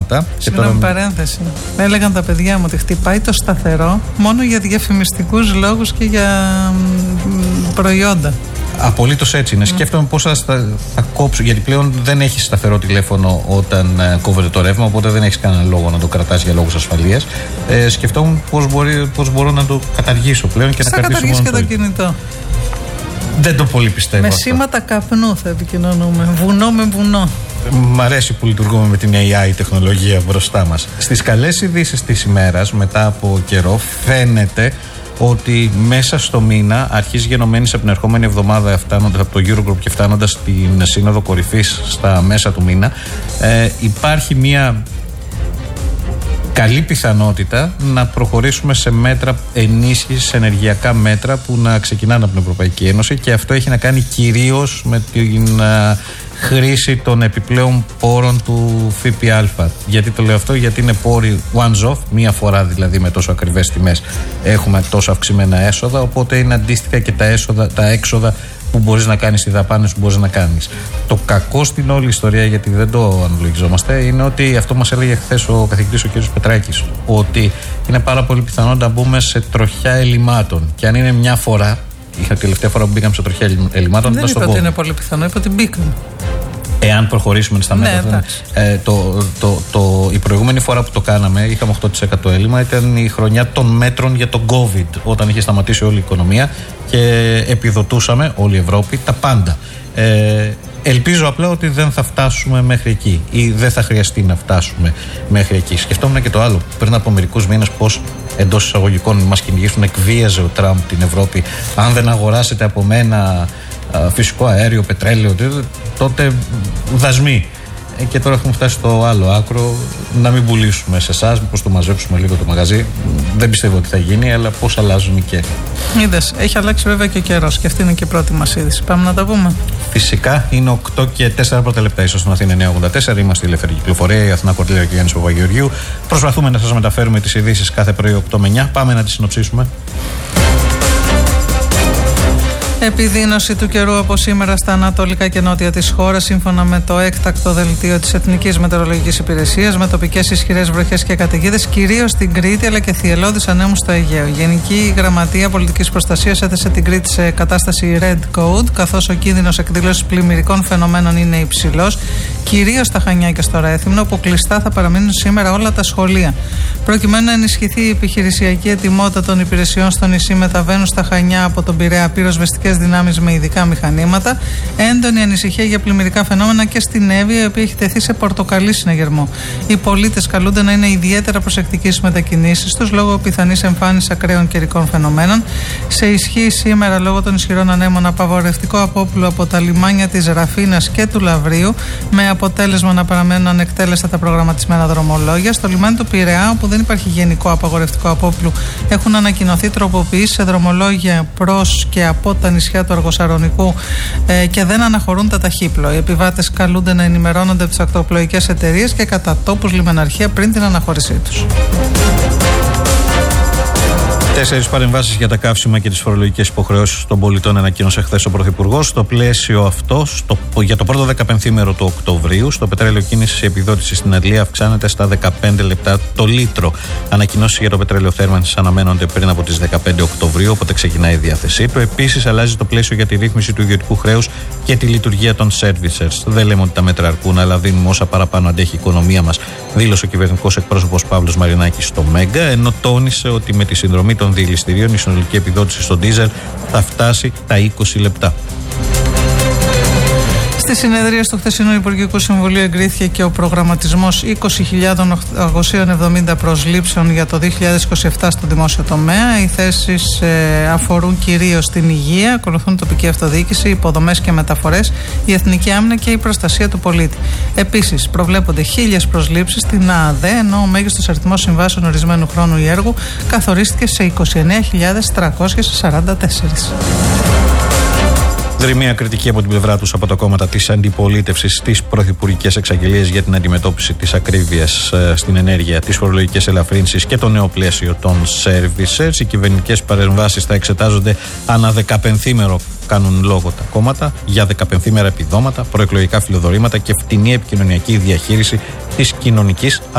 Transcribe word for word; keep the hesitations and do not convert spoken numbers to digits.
πράγματα. Συγγνώμη, τώρα... παρένθεση. Έλεγαν τα παιδιά μου ότι χτυπάει το σταθερό μόνο για διαφημιστικούς λόγους και για προϊόντα. Απολύτως έτσι είναι. Mm. Σκέφτομαι πώς θα, θα κόψω, γιατί πλέον δεν έχει σταθερό τηλέφωνο όταν ε, κόβεται το ρεύμα, οπότε δεν έχει κανένα λόγο να το κρατάς για λόγους ασφαλείας. Ε, σκεφτόμουν πώς, μπορεί, πώς μπορώ να το καταργήσω πλέον και Στα να κρατήσω μόνο και το κινητό. Δεν το πολύ πιστεύω. Με αυτό. σήματα καπνού θα επικοινωνούμε. Βουνό με βουνό. Μ' αρέσει που λειτουργούμε με την έι άι τεχνολογία μπροστά μας. Στις καλές ειδήσεις της ημέρας, μετά από καιρό, φαίνεται ότι μέσα στο μήνα, αρχής γενομένης από την ερχόμενη εβδομάδα, φτάνοντας από το Eurogroup και φτάνοντας στην Σύνοδο Κορυφής στα μέσα του μήνα, ε, υπάρχει μια καλή πιθανότητα να προχωρήσουμε σε μέτρα ενίσχυσης, σε ενεργειακά μέτρα που να ξεκινάνε από την Ευρωπαϊκή Ένωση, και αυτό έχει να κάνει κυρίως με την α, χρήση των επιπλέον πόρων του ΦΠΑ. Γιατί το λέω αυτό? Γιατί είναι πόροι once off, μία φορά δηλαδή με τόσο ακριβές τιμές έχουμε τόσο αυξημένα έσοδα, οπότε είναι αντίστοιχα και τα, έσοδα, τα έξοδα που μπορείς να κάνεις, οι δαπάνες που μπορείς να κάνεις. Το κακό στην όλη ιστορία, γιατί δεν το αναλογιζόμαστε, είναι ότι αυτό μας έλεγε χθες ο καθηγητής ο κ. Πετράκης, ότι είναι πάρα πολύ πιθανό να μπούμε σε τροχιά ελλημάτων. Και αν είναι μια φορά, η τελευταία φορά που μπήκαμε σε τροχιά ελλημάτων, δεν είπα ότι είναι πολύ πιθανό, είπα ότι μπήκαμε. Εάν προχωρήσουμε στα μέτρα. Ναι, ε, το, το, το, το, η προηγούμενη φορά που το κάναμε, είχαμε οκτώ τοις εκατό έλλειμμα, ήταν η χρονιά των μέτρων για τον COVID, όταν είχε σταματήσει όλη η οικονομία και επιδοτούσαμε, όλη η Ευρώπη, τα πάντα. Ε, ελπίζω απλά ότι δεν θα φτάσουμε μέχρι εκεί ή δεν θα χρειαστεί να φτάσουμε μέχρι εκεί. Σκεφτόμουν και το άλλο. Πριν από μερικούς μήνες, πώς εντός εισαγωγικών μας κυνηγήσουν, εκβίαζε ο Τραμπ την Ευρώπη. Αν δεν αγοράσετε από μένα φυσικό αέριο, πετρέλαιο, τότε δασμοί. Και τώρα έχουμε φτάσει στο άλλο άκρο, να μην πουλήσουμε σε εσάς, μήπως το μαζέψουμε λίγο το μαγαζί. Δεν πιστεύω ότι θα γίνει, αλλά πώς αλλάζουν οι καιροί. Είδες, έχει αλλάξει βέβαια και ο καιρός, και αυτή είναι και η πρώτη μας είδηση. Πάμε να τα πούμε. Φυσικά, είναι οκτώ και τέσσερα πρώτα λεπτά, ίσως στην Αθήνα εννιακόσια ογδόντα τέσσερα. Είμαστε η Ελεύθερη Κυκλοφορία, η Αθηνά Κορδίλα και ο Γιάννης Παπαγεωργίου. Προσπαθούμε να σας μεταφέρουμε τις ειδήσεις κάθε πρωί οκτώ με εννιά. Πάμε να τις συνοψίσουμε. Επιδείνωση του καιρού από σήμερα στα ανατολικά και νότια της χώρας, σύμφωνα με το έκτακτο δελτίο της Εθνικής Μετεωρολογικής Υπηρεσίας, με τοπικές ισχυρές βροχές και καταιγίδες κυρίως στην Κρήτη, αλλά και θυελλώδεις ανέμους στο Αιγαίο. Η Γενική Γραμματεία Πολιτικής Προστασίας έθεσε την Κρήτη σε κατάσταση Red Code, καθώς ο κίνδυνος εκδήλωσης πλημμυρικών φαινομένων είναι υψηλός, κυρίως στα Χανιά και στο Ρέθυμνο, που κλειστά θα παραμείνουν σήμερα όλα τα σχολεία. Προκειμένου να ενισχυθεί η επιχειρησιακή ετοιμότητα των υπηρεσιών στο νησί, μεταβαίνουν στα Χανιά από τον Πειραιά πυροσβεστικές δυνάμεις με ειδικά μηχανήματα. Έντονη ανησυχία για πλημμυρικά φαινόμενα και στην Εύβοια, η οποία έχει τεθεί σε πορτοκαλί συναγερμό. Οι πολίτες καλούνται να είναι ιδιαίτερα προσεκτικοί στις μετακινήσεις τους λόγω πιθανής εμφάνισης ακραίων καιρικών φαινομένων. Σε ισχύ σήμερα, λόγω των ισχυρών ανέμων, απαγορευτικό απόπλου από τα λιμάνια της Ραφίνας και του Λαβρίου, με αποτέλεσμα να παραμένουν ανεκτέλεστα τα προγραμματισμένα δρομολόγια. Στο λιμάνι του Πειραιά, όπου δεν υπάρχει γενικό απαγορευτικό απόπλου, έχουν ανακοινωθεί τροποποιήσεις σε δρομολόγια προς και από τα νησιά του Αργοσαρονικού ε, και δεν αναχωρούν τα ταχύπλοα. Οι επιβάτες καλούνται να ενημερώνονται από τις ακτοπλοϊκές εταιρείες και κατά τόπους λιμεναρχεία πριν την αναχώρησή τους. Τέσσερις παρεμβάσεις για τα καύσιμα και τις φορολογικές υποχρεώσεις των πολιτών ανακοίνωσε χθες ο Πρωθυπουργός. Στο πλαίσιο αυτό, στο, για το πρώτο δεκαπενθήμερο του Οκτωβρίου, στο πετρέλαιο κίνησης η επιδότηση στην Αγγλία αυξάνεται στα δεκαπέντε λεπτά το λίτρο. Ανακοινώσεις για το πετρέλαιο θέρμανσης αναμένονται πριν από τις δεκαπέντε Οκτωβρίου, όποτε ξεκινάει η διάθεσή του. Επίσης, αλλάζει το πλαίσιο για τη ρύθμιση του ιδιωτικού χρέους και τη λειτουργία των servicers. Δεν λέμε ότι τα μέτρα αρκούν, αλλά δίνουμε όσα παραπάνω αντέχει η οικονομία μας, δήλωσε ο κυβερνητικός εκπρόσωπος Παύλος Μαρινάκης στο Μέγκα, ενώ τόνισε ότι με τη συνδρομή των διελιστηρίων η συνολική επιδότηση στο ντίζελ θα φτάσει τα είκοσι λεπτά. Στη συνεδρία του χθεσινού Υπουργικού Συμβουλίου εγκρίθηκε και ο προγραμματισμός είκοσι χιλιάδες οκτακόσιες εβδομήντα προσλήψεων για το δύο χιλιάδες είκοσι επτά στο δημόσιο τομέα. Οι θέσεις ε, αφορούν κυρίως την υγεία, ακολουθούν τοπική αυτοδιοίκηση, υποδομές και μεταφορές, η εθνική άμυνα και η προστασία του πολίτη. Επίσης, προβλέπονται χίλιες προσλήψεις στην ΑΑΔΕ, ενώ ο μέγιστος αριθμός συμβάσεων ορισμένου χρόνου ή έργου καθορίστηκε σε είκοσι εννέα χιλιάδες τριακόσιες σαράντα τέσσερα. Δρυμία κριτική από την πλευρά τους από τα κόμματα της αντιπολίτευσης στις πρωθυπουργικές εξαγγελίες για την αντιμετώπιση της ακρίβειας ε, στην ενέργεια, τις φορολογικές ελαφρύνσεις και το νέο πλαίσιο των servicers. Οι κυβερνητικές παρεμβάσεις θα εξετάζονται ανά δεκαπενθήμερο, κάνουν λόγο τα κόμματα, για δεκαπενθήμερα επιδόματα, προεκλογικά φιλοδορήματα και φτηνή επικοινωνιακή διαχείριση της κοινωνικής